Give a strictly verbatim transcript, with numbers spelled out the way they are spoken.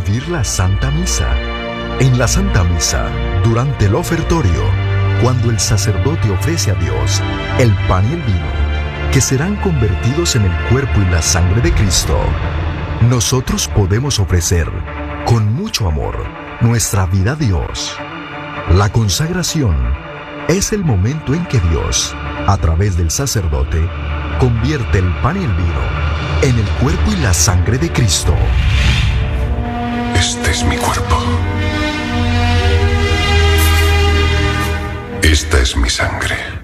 vivir la Santa Misa. En la Santa Misa, durante el ofertorio, cuando el sacerdote ofrece a Dios el pan y el vino, que serán convertidos en el cuerpo y la sangre de Cristo, nosotros podemos ofrecer, con mucho amor, nuestra vida a Dios. La consagración es el momento en que Dios, a través del sacerdote, convierte el pan y el vino en el cuerpo y la sangre de Cristo. Este es mi cuerpo. Esta es mi sangre.